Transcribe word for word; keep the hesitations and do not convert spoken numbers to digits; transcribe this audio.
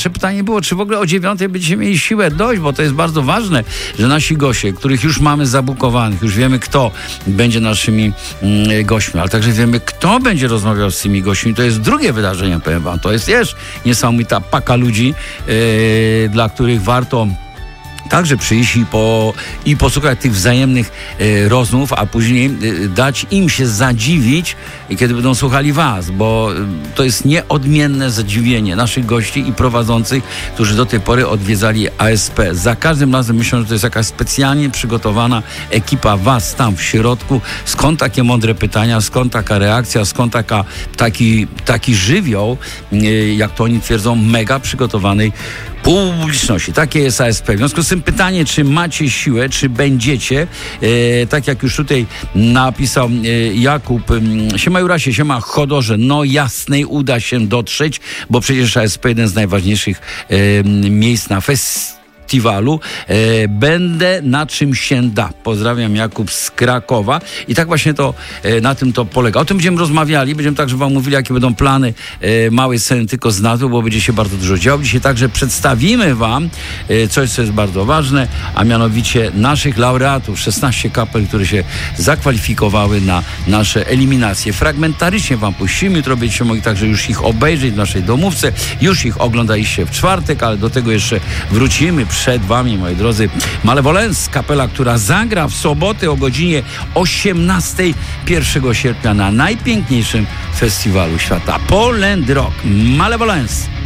Pytanie było, czy w ogóle o dziewiątej będziecie mieli siłę dojść, bo to jest bardzo ważne, że nasi goście, których już mamy zabukowanych, już wiemy, kto będzie naszymi mm, gośćmi, ale także wiemy, kto będzie rozmawiał z tymi gośćmi. To jest drugie wydarzenie, powiem wam. To jest też niesamowita paka ludzi, yy, dla których warto także przyjść i, po, i posłuchać tych wzajemnych e, rozmów, a później e, dać im się zadziwić, kiedy będą słuchali was, bo e, to jest nieodmienne zadziwienie naszych gości i prowadzących, którzy do tej pory odwiedzali A S P. Za każdym razem myślę, że to jest jakaś specjalnie przygotowana ekipa was tam w środku. Skąd takie mądre pytania, skąd taka reakcja, skąd taka, taki, taki żywioł, e, jak to oni twierdzą, mega przygotowanej publiczności. Takie jest A S P. W związku z tym pytanie, czy macie siłę, czy będziecie, e, tak jak już tutaj napisał e, Jakub, e, siema Jurasie, siema Chodorze, no jasnej uda się dotrzeć, bo przecież A S P jeden z najważniejszych e, miejsc na festiwalu. Festiwalu. E, będę na czym się da. Pozdrawiam, Jakub z Krakowa. I tak właśnie to e, na tym to polega. O tym będziemy rozmawiali, będziemy także wam mówili, jakie będą plany e, małej sceny tylko z nazwy, bo będzie się bardzo dużo działo. Dzisiaj także przedstawimy wam e, coś, co jest bardzo ważne, a mianowicie naszych laureatów, szesnaście kapel, które się zakwalifikowały na nasze eliminacje. Fragmentarycznie wam puścimy, jutro będziecie mogli także już ich obejrzeć w naszej domówce. Już ich oglądaliście w czwartek, ale do tego jeszcze wrócimy. Przed wami, moi drodzy, Malevolence, kapela, która zagra w sobotę o godzinie osiemnastej pierwszego sierpnia na najpiękniejszym festiwalu świata, Poland Rock. Malevolence.